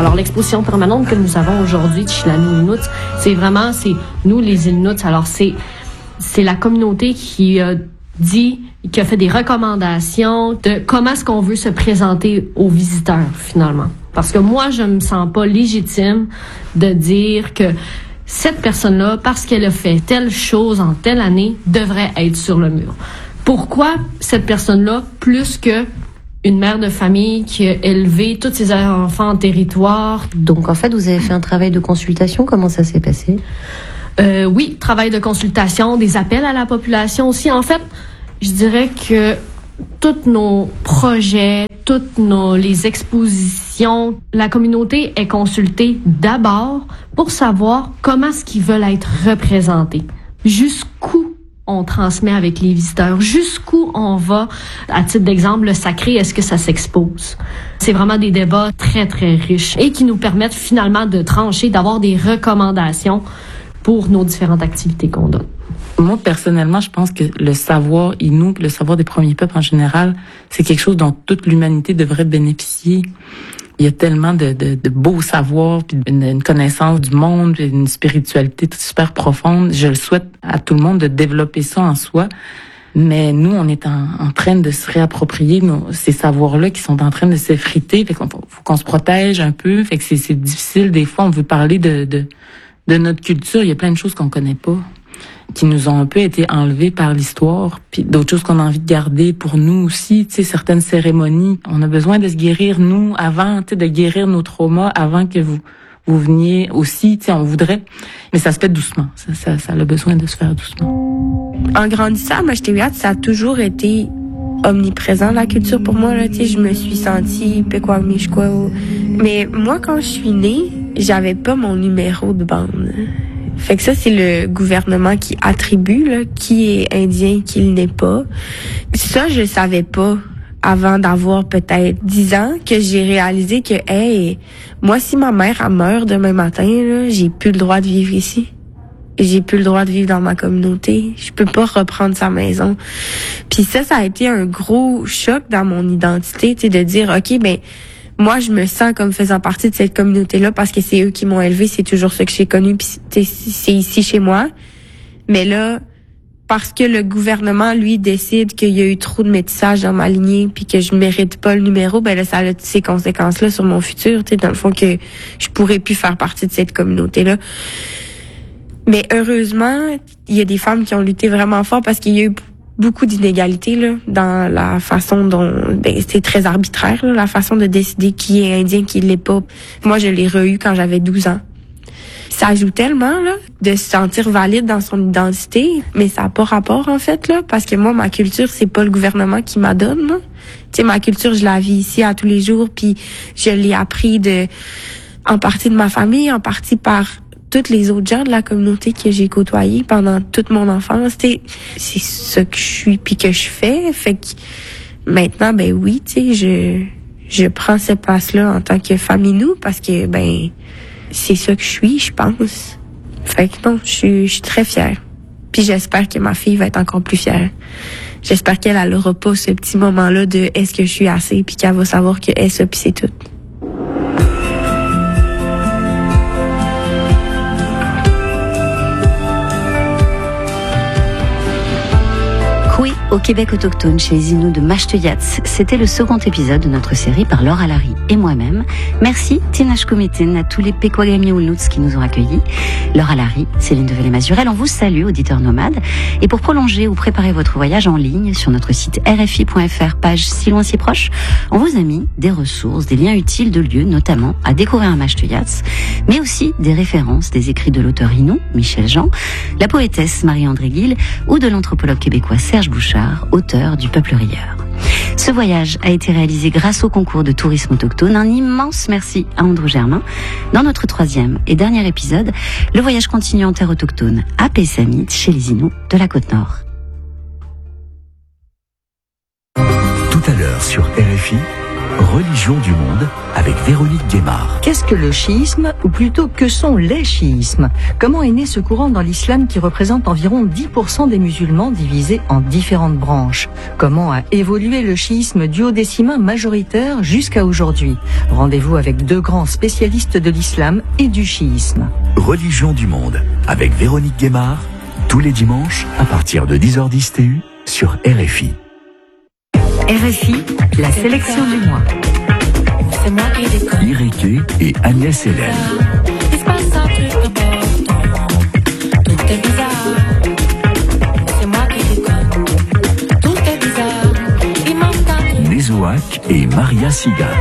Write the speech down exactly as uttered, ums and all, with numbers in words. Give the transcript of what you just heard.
Alors, l'exposition permanente que nous avons aujourd'hui de Chilano-Inuits, c'est vraiment, c'est nous les Inuits. Alors, c'est, c'est la communauté qui a dit, qui a fait des recommandations de comment est-ce qu'on veut se présenter aux visiteurs, finalement. Parce que moi, je me sens pas légitime de dire que cette personne-là, parce qu'elle a fait telle chose en telle année, devrait être sur le mur. Pourquoi cette personne-là, plus que une mère de famille qui a élevé tous ses enfants en territoire? Donc, en fait, vous avez fait un travail de consultation. Comment ça s'est passé? Euh, oui, travail de consultation, des appels à la population aussi. En fait, je dirais que tous nos projets, toutes nos, les expositions, la communauté est consultée d'abord pour savoir comment est-ce qu'ils veulent être représentés. Jusqu'où on transmet avec les visiteurs, jusqu'où on va. À titre d'exemple, le sacré, est-ce que ça s'expose? C'est vraiment des débats très, très riches et qui nous permettent finalement de trancher, d'avoir des recommandations pour nos différentes activités qu'on donne. Moi, personnellement, je pense que le savoir Innu, le savoir des premiers peuples en général, c'est quelque chose dont toute l'humanité devrait bénéficier. Il y a tellement de, de, de beaux savoirs, puis une, une connaissance du monde, puis une spiritualité super profonde. Je le souhaite à tout le monde de développer ça en soi. Mais nous, on est en, en train de se réapproprier nos, ces savoirs-là qui sont en train de s'effriter. Fait qu'on faut qu'on se protège un peu. Fait que c'est, c'est difficile. Des fois, on veut parler de, de, de notre culture. Il y a plein de choses qu'on connaît pas, qui nous ont un peu été enlevées par l'histoire, puis d'autres choses qu'on a envie de garder pour nous aussi, tu sais, certaines cérémonies. On a besoin de se guérir, nous, avant, tu sais, de guérir nos traumas avant que vous vous veniez aussi, tu sais, on voudrait, mais ça se fait doucement. Ça, ça, ça a besoin de se faire doucement. En grandissant à Mashtewiyat, ça a toujours été omniprésent, la culture, pour moi, là, tu sais, je me suis sentie Pequawmishkwa. Mais moi, quand je suis née, j'avais pas mon numéro de bande. Fait que ça, c'est le gouvernement qui attribue, là, qui est indien, qui ne l'est pas. Ça, je savais pas avant d'avoir peut-être dix ans que j'ai réalisé que, hey, moi, si ma mère, elle meurt demain matin, là, j'ai plus le droit de vivre ici. J'ai plus le droit de vivre dans ma communauté. Je peux pas reprendre sa maison. Puis ça, ça a été un gros choc dans mon identité, tu sais, de dire, OK, ben, moi, je me sens comme faisant partie de cette communauté-là parce que c'est eux qui m'ont élevée, c'est toujours ce que j'ai connu, puis c'est ici chez moi. Mais là, parce que le gouvernement, lui, décide qu'il y a eu trop de métissage dans ma lignée puis que je mérite pas le numéro, ben là, ça a ces conséquences-là sur mon futur, tu sais, dans le fond, que je pourrais plus faire partie de cette communauté-là. Mais heureusement, il y a des femmes qui ont lutté vraiment fort parce qu'il y a eu beaucoup d'inégalités là dans la façon dont ben c'est très arbitraire là, la façon de décider qui est indien, qui l'est pas. Moi, je l'ai re-eu quand j'avais douze ans. Ça joue tellement là de se sentir valide dans son identité, mais ça n'a pas rapport en fait là parce que moi ma culture, c'est pas le gouvernement qui m'a donne. Tu sais, ma culture, je la vis ici à tous les jours, puis je l'ai appris de en partie de ma famille, en partie par toutes les autres gens de la communauté que j'ai côtoyés pendant toute mon enfance. T'sais, c'est ça que je suis puis que je fais. Fait que maintenant, ben oui, tu sais, je je prends cette place-là en tant que femme Innu parce que ben c'est ça que je suis, je pense. Fait que non, je suis je suis très fière. Puis j'espère que ma fille va être encore plus fière. J'espère qu'elle elle aura pas ce petit moment-là de est-ce que je suis assez puis qu'elle va savoir que est ça puis c'est tout. Au Québec autochtone chez les Inuits de Mashtewiyat. C'était le second épisode de notre série par Laura Larry et moi-même. Merci Tinashkumitin à tous les Pequawmishkwa qui nous ont accueillis. Laura Larry, Céline Develay-Mazurel, on vous salue, auditeurs nomades. Et pour prolonger ou préparer votre voyage en ligne sur notre site R F I point F R, page Si loin si proche, on vous a mis des ressources, des liens utiles de lieux, notamment à découvrir à Mashtewiyat, mais aussi des références des écrits de l'auteur Innu, Michel Jean, la poétesse Marie-André Guil ou de l'anthropologue québécois Serge Bouchard, auteur du Peuple rieur. Ce voyage a été réalisé grâce au concours de tourisme autochtone. Un immense merci à Andrew Germain. Dans notre troisième et dernier épisode, le voyage continue en terre autochtone à Pessamit, chez les Inuits de la Côte-Nord. Tout à l'heure sur R F I, Religion du monde avec avec Véronique Guémard. Qu'est-ce que le chiisme, ou plutôt que sont les chiismes? Comment est né ce courant dans l'islam qui représente environ dix pour cent des musulmans divisés en différentes branches? Comment a évolué le chiisme duodécimain majoritaire jusqu'à aujourd'hui? Rendez-vous avec deux grands spécialistes de l'islam et du chiisme. Religion du monde, avec Véronique Guémard, tous les dimanches à partir de dix heures dix T U sur R F I. R F I, la sélection du mois. Ireke et Agnès Hélène. Il se passe un truc important. Tout est bizarre. C'est moi qui déconne. Tout est bizarre. Il manque un truc. Nézoac et Maria Siga.